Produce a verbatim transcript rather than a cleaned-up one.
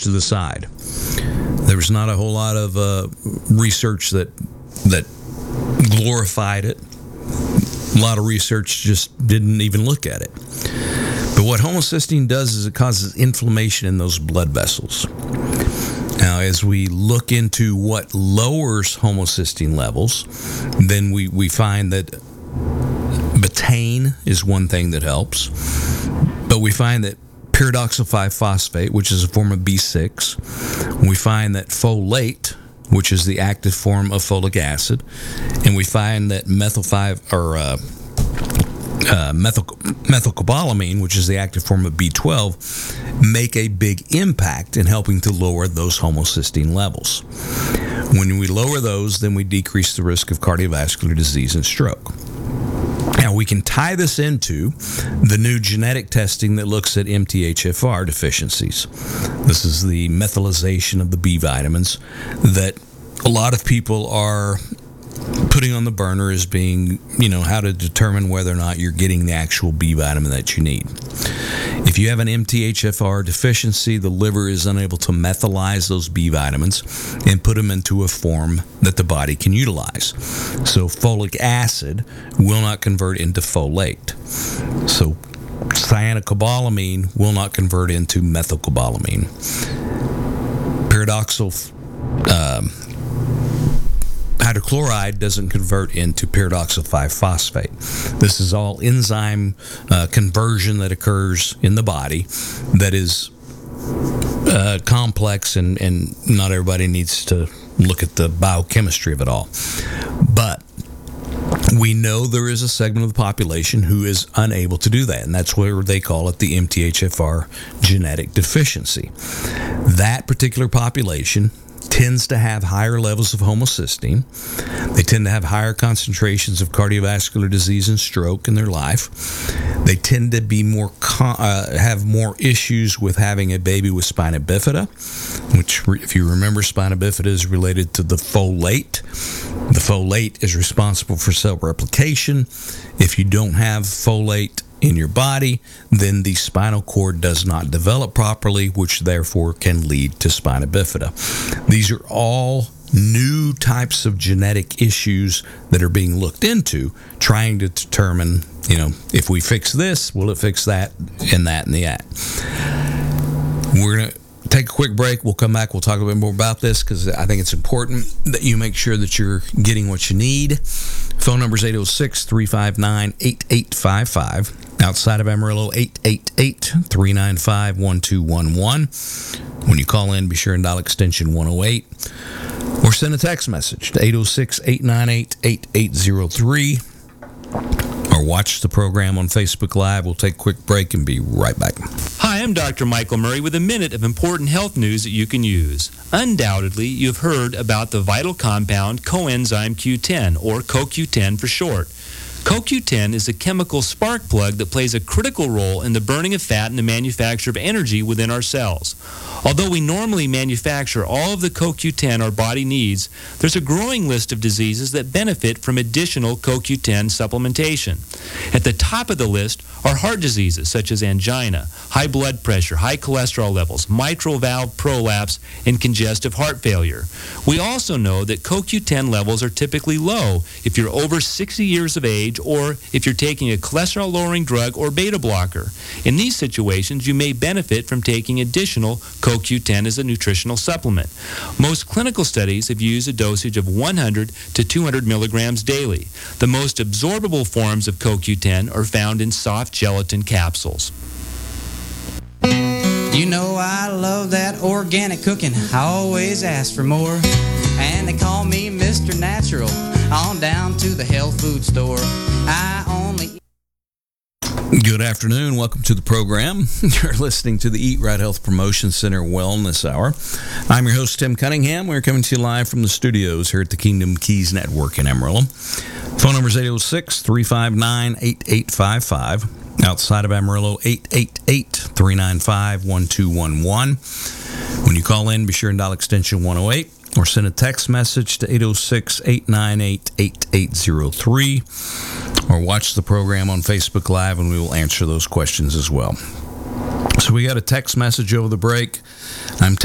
to the side. There was not a whole lot of uh, research that that glorified it. A lot of research just didn't even look at it. But what homocysteine does is it causes inflammation in those blood vessels. Now, as we look into what lowers homocysteine levels, then we, we find that betaine is one thing that helps. But we find that pyridoxal five phosphate, which is a form of B six, we find that folate, which is the active form of folic acid, and we find that methyl five or uh, uh, methyl methylcobalamin, which is the active form of B twelve, make a big impact in helping to lower those homocysteine levels. When we lower those, then we decrease the risk of cardiovascular disease and stroke. Now, we can tie this into the new genetic testing that looks at M T H F R deficiencies. This is the methylation of the B vitamins that a lot of people are putting on the burner as being, you know, how to determine whether or not you're getting the actual B vitamin that you need. If you have an M T H F R deficiency, the liver is unable to methylize those B vitamins and put them into a form that the body can utilize. So folic acid will not convert into folate. So cyanocobalamin will not convert into methylcobalamin. Pyridoxal um, hydrochloride doesn't convert into pyridoxal five phosphate. This is all enzyme uh, conversion that occurs in the body that is uh, complex, and, and not everybody needs to look at the biochemistry of it all. But we know there is a segment of the population who is unable to do that, and that's where they call it the M T H F R genetic deficiency. That particular population tends to have higher levels of homocysteine. They tend to have higher concentrations of cardiovascular disease and stroke in their life. They tend to be more uh, have more issues with having a baby with spina bifida, which, if you remember, spina bifida is related to the folate. The folate is responsible for cell replication. If you don't have folate in your body, then the spinal cord does not develop properly, which therefore can lead to spina bifida. These are all new types of genetic issues that are being looked into, trying to determine, you know, if we fix this, will it fix that and that and the that. We're going to take a quick break. We'll come back. We'll talk a bit more about this because I think it's important that you make sure that you're getting what you need. Phone number is eight oh six, three five nine, eight eight five five. Outside of Amarillo, eight eight eight, three nine five, one two one one. When you call in, be sure and dial extension one oh eight. Or send a text message to eight oh six, eight nine eight, eight eight oh three. Or watch the program on Facebook Live. We'll take a quick break and be right back. Hi, I'm Doctor Michael Murray with a minute of important health news that you can use. Undoubtedly, you've heard about the vital compound coenzyme Q ten, or co Q ten for short. co Q ten is a chemical spark plug that plays a critical role in the burning of fat and the manufacture of energy within our cells. Although we normally manufacture all of the co Q ten our body needs, there's a growing list of diseases that benefit from additional co Q ten supplementation. At the top of the list are heart diseases such as angina, high blood pressure, high cholesterol levels, mitral valve prolapse, and congestive heart failure. We also know that co Q ten levels are typically low if you're over sixty years of age or if you're taking a cholesterol-lowering drug or beta blocker. In these situations, you may benefit from taking additional co Q ten as a nutritional supplement. Most clinical studies have used a dosage of one hundred to two hundred milligrams daily. The most absorbable forms of co Q ten are found in soft gelatin capsules. You know I love that organic cooking. I always ask for more. And they call me Mister Natural. On down to the health food store. I only... Good afternoon. Welcome to the program. You're listening to the Eat Right Health Promotion Center Wellness Hour. I'm your host, Tim Cunningham. We're coming to you live from the studios here at the Kingdom Keys Network in Amarillo. Phone number is eight oh six, three five nine, eight eight five five. Outside of Amarillo, eight eight eight, three nine five, one two one one. When you call in, be sure and dial extension one oh eight. Or send a text message to eight oh six, eight nine eight, eight eight oh three. Or watch the program on Facebook Live, and we will answer those questions as well. So we got a text message over the break. I'm